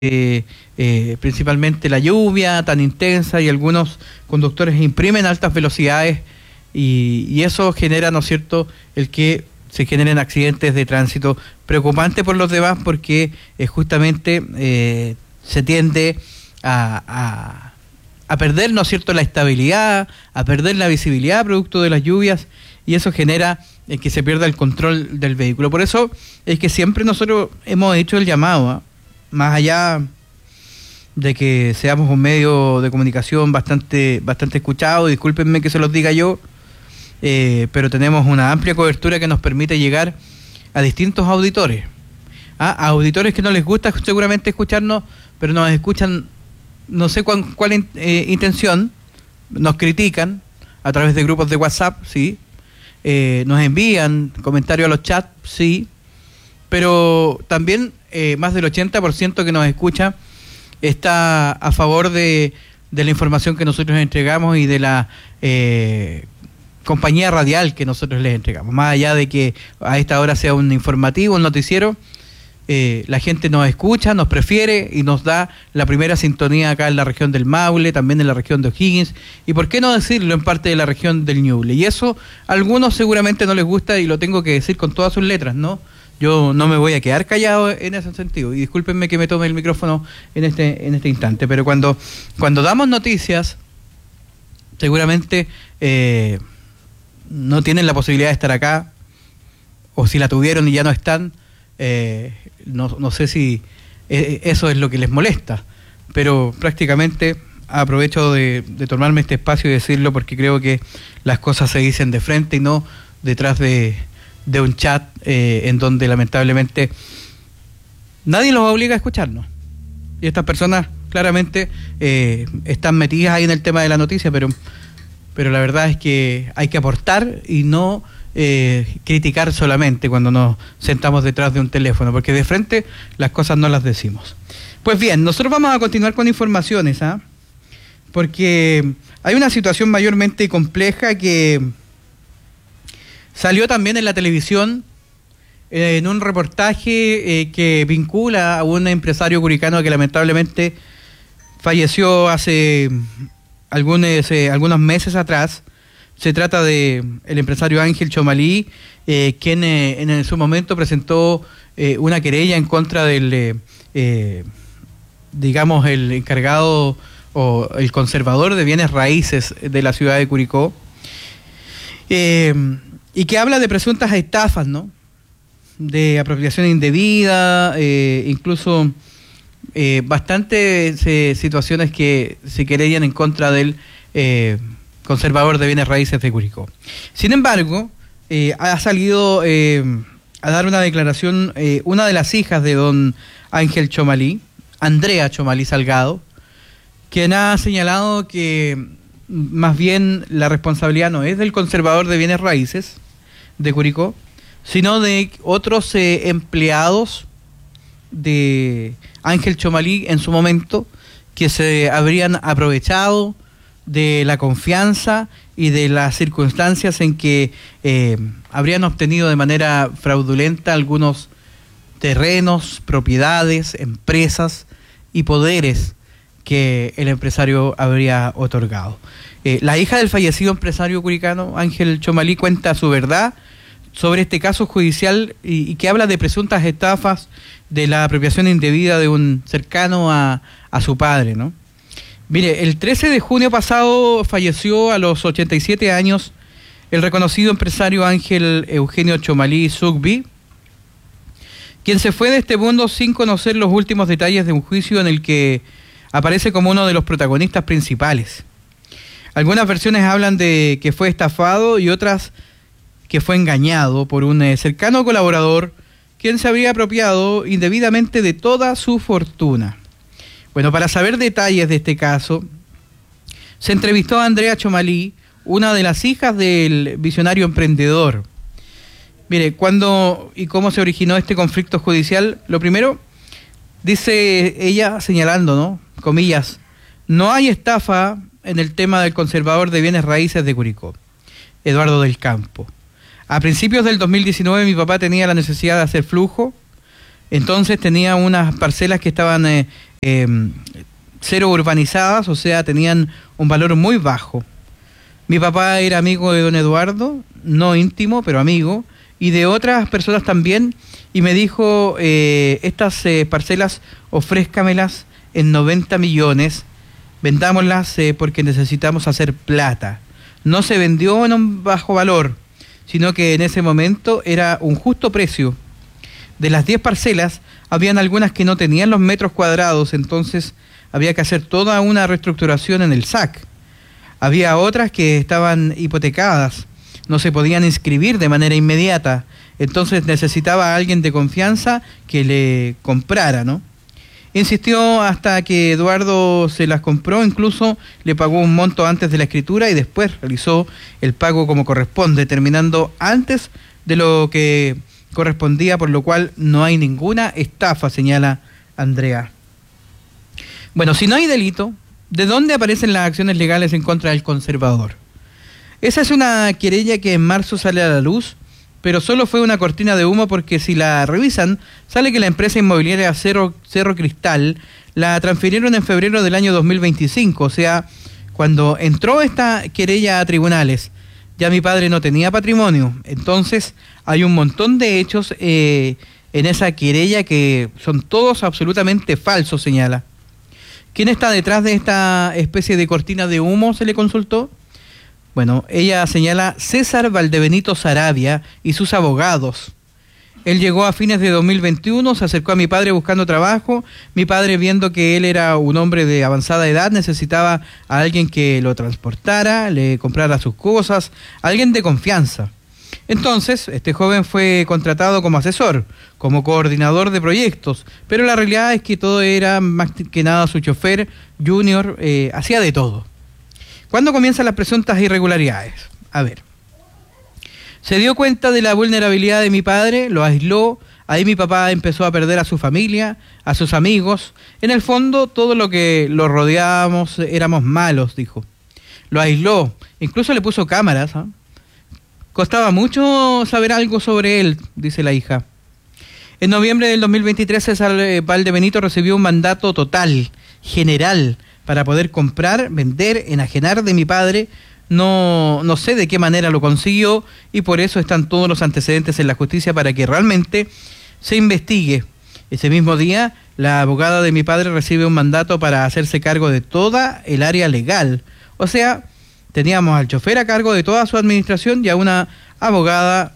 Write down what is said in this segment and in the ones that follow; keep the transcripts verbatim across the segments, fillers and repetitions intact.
Eh, eh, principalmente la lluvia tan intensa y algunos conductores imprimen altas velocidades y, y eso genera, ¿no es cierto?, el que se generen accidentes de tránsito. Preocupante por los demás porque eh, justamente eh, se tiende a, a, a perder, ¿no es cierto?, la estabilidad, a perder la visibilidad producto de las lluvias y eso genera eh, que se pierda el control del vehículo. Por eso es que siempre nosotros hemos hecho el llamado, ¿eh? Más allá de que seamos un medio de comunicación bastante bastante escuchado, discúlpenme que se los diga yo, eh, pero tenemos una amplia cobertura que nos permite llegar a distintos auditores. ¿Ah? A auditores que no les gusta seguramente escucharnos, pero nos escuchan, no sé cuál, cuál eh, intención, nos critican a través de grupos de WhatsApp, sí, eh, nos envían comentarios a los chats, sí, pero también eh, más del ochenta por ciento que nos escucha está a favor de, de la información que nosotros entregamos y de la eh, compañía radial que nosotros les entregamos. Más allá de que a esta hora sea un informativo, un noticiero, eh, la gente nos escucha, nos prefiere y nos da la primera sintonía acá en la región del Maule, también en la región de O'Higgins, y por qué no decirlo en parte de la región del Ñuble. Y eso a algunos seguramente no les gusta y lo tengo que decir con todas sus letras, ¿no? Yo no me voy a quedar callado en ese sentido. Y discúlpenme que me tome el micrófono en este en este instante. Pero cuando, cuando damos noticias, seguramente eh, no tienen la posibilidad de estar acá. O si la tuvieron y ya no están, eh, no, no sé si eh, eso es lo que les molesta. Pero prácticamente aprovecho de, de tomarme este espacio y decirlo porque creo que las cosas se dicen de frente y no detrás de... de un chat eh, en donde lamentablemente nadie los obliga a escucharnos y estas personas claramente eh, están metidas ahí en el tema de la noticia, pero pero la verdad es que hay que aportar y no eh, criticar solamente cuando nos sentamos detrás de un teléfono, porque de frente las cosas no las decimos. Pues bien, nosotros vamos a continuar con informaciones, ¿ah? ¿eh? Porque hay una situación mayormente compleja que salió también en la televisión, eh, en un reportaje eh, que vincula a un empresario curicano que lamentablemente falleció hace algunos, eh, algunos meses atrás. Se trata de el empresario Ángel Chomalí, eh, quien eh, en su momento presentó eh, una querella en contra del, eh, eh, digamos, el encargado o el conservador de bienes raíces de la ciudad de Curicó. Eh, Y que habla de presuntas estafas, ¿no? De apropiación indebida, eh, incluso eh, bastantes eh, situaciones que se querellan en contra del eh, conservador de bienes raíces de Curicó. Sin embargo, eh, ha salido eh, a dar una declaración eh, una de las hijas de don Ángel Chomalí, Andrea Chomalí Salgado, quien ha señalado que más bien la responsabilidad no es del conservador de bienes raíces de Curicó, sino de otros eh, empleados de Ángel Chomalí en su momento que se habrían aprovechado de la confianza y de las circunstancias en que eh, habrían obtenido de manera fraudulenta algunos terrenos, propiedades, empresas y poderes que el empresario habría otorgado. Eh, la hija del fallecido empresario curicano, Ángel Chomalí, cuenta su verdad sobre este caso judicial y, y que habla de presuntas estafas, de la apropiación indebida de un cercano a, a su padre, ¿no? Mire, el trece de junio pasado falleció a los ochenta y siete años el reconocido empresario Ángel Eugenio Chomalí Zugby, quien se fue de este mundo sin conocer los últimos detalles de un juicio en el que aparece como uno de los protagonistas principales. Algunas versiones hablan de que fue estafado y otras que fue engañado por un eh, cercano colaborador quien se habría apropiado indebidamente de toda su fortuna. Bueno, para saber detalles de este caso, se entrevistó a Andrea Chomalí, una de las hijas del visionario emprendedor. Mire, ¿cuándo y cómo se originó este conflicto judicial? Lo primero, dice ella señalando, ¿no? Comillas, no hay estafa en el tema del conservador de bienes raíces de Curicó, Eduardo del Campo. A principios del dos mil diecinueve mi papá tenía la necesidad de hacer flujo, entonces tenía unas parcelas que estaban eh, eh, cero urbanizadas, o sea, tenían un valor muy bajo. Mi papá era amigo de don Eduardo, no íntimo, pero amigo, y de otras personas también, y me dijo, eh, estas eh, parcelas ofrézcamelas en noventa millones, vendámoslas eh, porque necesitamos hacer plata. No se vendió en un bajo valor, sino que en ese momento era un justo precio. De las diez parcelas, habían algunas que no tenían los metros cuadrados, entonces había que hacer toda una reestructuración en el S A C. Había otras que estaban hipotecadas, no se podían inscribir de manera inmediata, entonces necesitaba a alguien de confianza que le comprara, ¿no? Insistió hasta que Eduardo se las compró, incluso le pagó un monto antes de la escritura y después realizó el pago como corresponde, terminando antes de lo que correspondía, por lo cual no hay ninguna estafa, señala Andrea. Bueno, si no hay delito, ¿de dónde aparecen las acciones legales en contra del conservador? Esa es una querella que en marzo sale a la luz, pero solo fue una cortina de humo porque si la revisan, sale que la empresa inmobiliaria Cerro, Cerro Cristal la transfirieron en febrero del año dos mil veinticinco, o sea, cuando entró esta querella a tribunales, ya mi padre no tenía patrimonio, entonces hay un montón de hechos eh, en esa querella que son todos absolutamente falsos, señala. ¿Quién está detrás de esta especie de cortina de humo? Se le consultó. Bueno, ella señala César Valdebenito Saravia y sus abogados. Él llegó a fines de dos mil veintiuno, se acercó a mi padre buscando trabajo. Mi padre, viendo que él era un hombre de avanzada edad, necesitaba a alguien que lo transportara, le comprara sus cosas, alguien de confianza. Entonces, este joven fue contratado como asesor, como coordinador de proyectos, pero la realidad es que todo era más que nada su chofer, Junior, eh, hacía de todo. ¿Cuándo comienzan las presuntas irregularidades? A ver, se dio cuenta de la vulnerabilidad de mi padre, lo aisló, ahí mi papá empezó a perder a su familia, a sus amigos. En el fondo, todo lo que lo rodeábamos éramos malos, dijo. Lo aisló, incluso le puso cámaras, ¿eh? Costaba mucho saber algo sobre él, dice la hija. En noviembre del dos mil veintitrés, César Valdebenito recibió un mandato total, general, para poder comprar, vender, enajenar de mi padre. No, no sé de qué manera lo consiguió y por eso están todos los antecedentes en la justicia para que realmente se investigue. Ese mismo día, la abogada de mi padre recibe un mandato para hacerse cargo de toda el área legal. O sea, teníamos al chofer a cargo de toda su administración y a una abogada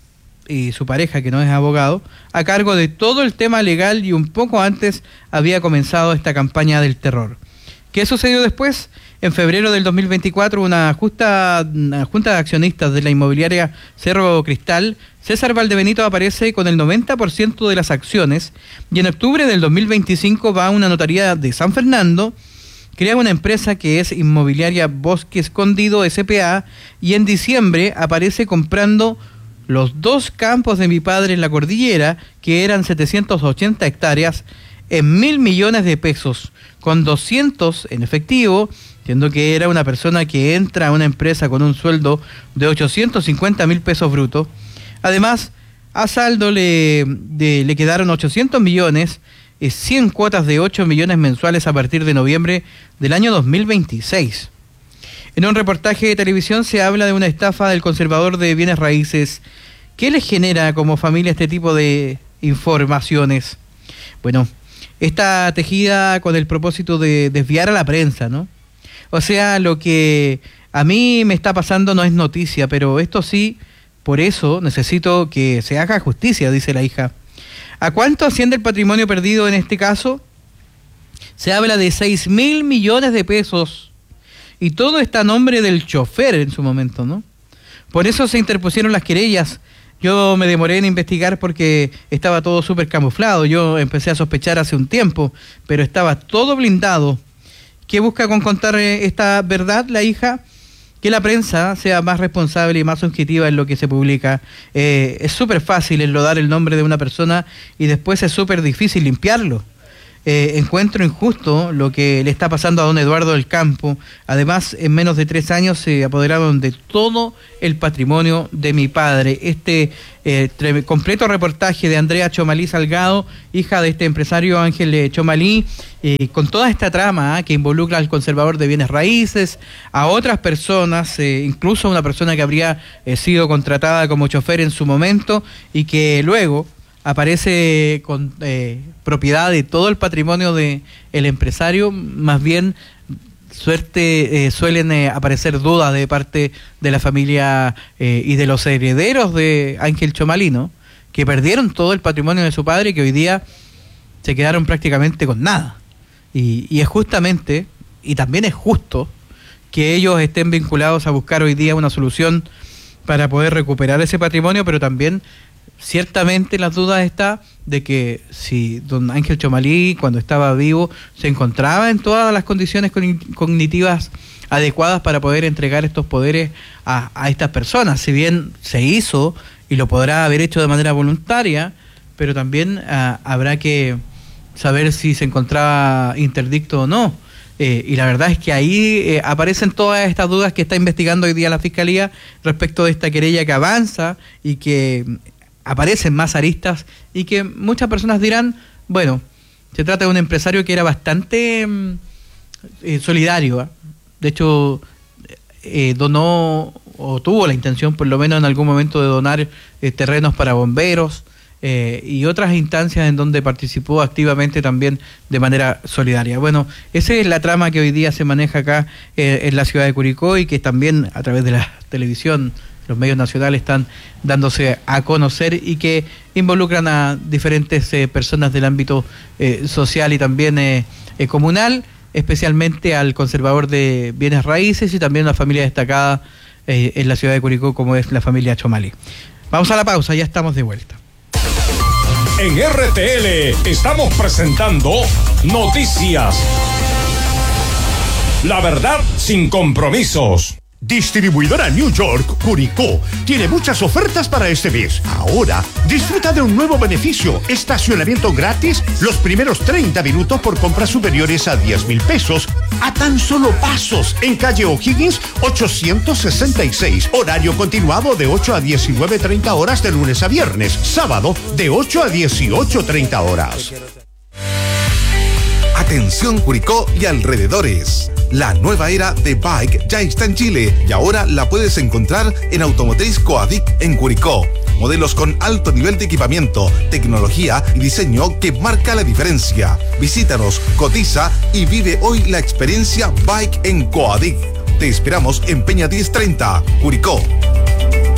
y su pareja, que no es abogado, a cargo de todo el tema legal, y un poco antes había comenzado esta campaña del terror. ¿Qué sucedió después? En febrero del dos mil veinticuatro, una, justa, una junta de accionistas de la inmobiliaria Cerro Cristal, César Valdebenito aparece con el noventa por ciento de las acciones, y en octubre del dos mil veinticinco va a una notaría de San Fernando, crea una empresa que es Inmobiliaria Bosque Escondido S P A, y en diciembre aparece comprando los dos campos de mi padre en la cordillera, que eran setecientas ochenta hectáreas, en mil millones de pesos, con doscientos en efectivo, siendo que era una persona que entra a una empresa con un sueldo de ochocientos cincuenta mil pesos brutos. Además, a saldo le, de, le quedaron ochocientos millones, eh, cien cuotas de ocho millones mensuales a partir de noviembre del año dos mil veintiséis. En un reportaje de televisión se habla de una estafa del conservador de bienes raíces. ¿Qué les genera como familia este tipo de informaciones? Bueno, está tejida con el propósito de desviar a la prensa, ¿no? O sea, lo que a mí me está pasando no es noticia, pero esto sí, por eso necesito que se haga justicia, dice la hija. ¿A cuánto asciende el patrimonio perdido en este caso? Se habla de seis mil millones de pesos, y todo está a nombre del chofer en su momento, ¿no? Por eso se interpusieron las querellas. Yo me demoré en investigar porque estaba todo súper camuflado. Yo empecé a sospechar hace un tiempo, pero estaba todo blindado. ¿Qué busca con contar esta verdad la hija? Que la prensa sea más responsable y más objetiva en lo que se publica. Eh, es súper fácil enlodar el nombre de una persona y después es súper difícil limpiarlo. eh, encuentro injusto lo que le está pasando a don Eduardo del Campo. Además, en menos de tres años se apoderaron de todo el patrimonio de mi padre. Este eh, tre- completo reportaje de Andrea Chomalí Salgado, hija de este empresario Ángel Chomalí, eh, con toda esta trama ¿eh? que involucra al conservador de bienes raíces, a otras personas, eh, incluso a una persona que habría eh, sido contratada como chofer en su momento y que luego aparece con eh, propiedad de todo el patrimonio de el empresario. Más bien suerte eh, suelen eh, aparecer dudas de parte de la familia eh, y de los herederos de Ángel Chomalí, ¿no? Que perdieron todo el patrimonio de su padre y que hoy día se quedaron prácticamente con nada. Y, y es justamente, y también es justo, que ellos estén vinculados a buscar hoy día una solución para poder recuperar ese patrimonio, pero también ciertamente las dudas está de que si don Ángel Chomalí, cuando estaba vivo, se encontraba en todas las condiciones cognitivas adecuadas para poder entregar estos poderes a, a estas personas. Si bien se hizo y lo podrá haber hecho de manera voluntaria, pero también uh, habrá que saber si se encontraba interdicto o no. Eh, y la verdad es que ahí eh, aparecen todas estas dudas que está investigando hoy día la Fiscalía respecto de esta querella que avanza y que aparecen más aristas y que muchas personas dirán, bueno, se trata de un empresario que era bastante eh, solidario, ¿eh? De hecho eh, donó o tuvo la intención por lo menos en algún momento de donar eh, terrenos para bomberos eh, y otras instancias en donde participó activamente también de manera solidaria. Bueno, esa es la trama que hoy día se maneja acá eh, en la ciudad de Curicó y que también a través de la televisión, los medios nacionales están dándose a conocer y que involucran a diferentes eh, personas del ámbito eh, social y también eh, eh, comunal, especialmente al conservador de bienes raíces y también a una familia destacada eh, en la ciudad de Curicó como es la familia Chomalí. Vamos a la pausa, ya estamos de vuelta. En R T L estamos presentando Noticias. La verdad sin compromisos. Distribuidora New York, Curicó, tiene muchas ofertas para este mes. Ahora, disfruta de un nuevo beneficio, estacionamiento gratis los primeros treinta minutos por compras superiores a diez mil pesos, a tan solo pasos, en calle O'Higgins ochocientos sesenta y seis, horario continuado de ocho a diecinueve treinta horas de lunes a viernes, sábado de ocho a dieciocho treinta horas. Atención Curicó y alrededores. La nueva era de Bike ya está en Chile y ahora la puedes encontrar en Automotriz Coadic en Curicó. Modelos con alto nivel de equipamiento, tecnología y diseño que marca la diferencia. Visítanos, cotiza y vive hoy la experiencia Bike en Coadic. Te esperamos en Peña diez treinta, Curicó.